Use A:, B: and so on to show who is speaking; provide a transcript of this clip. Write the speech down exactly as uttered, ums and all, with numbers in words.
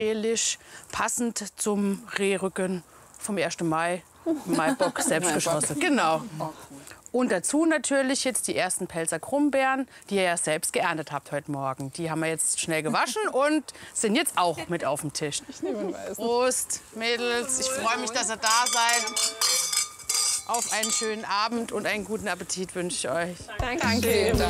A: Ähnlich, passend zum Rehrücken vom ersten Mai. Maibock, selbst geschossen. Genau. Und dazu natürlich jetzt die ersten Pelzer Krummbeeren, die ihr ja selbst geerntet habt heute Morgen. Die haben wir jetzt schnell gewaschen und sind jetzt auch mit auf dem Tisch.
B: Ich nehme einen weißen.
A: Prost, Mädels. Ich freue mich, dass ihr da seid. Auf einen schönen Abend und einen guten Appetit wünsche ich euch.
B: Danke. Danke.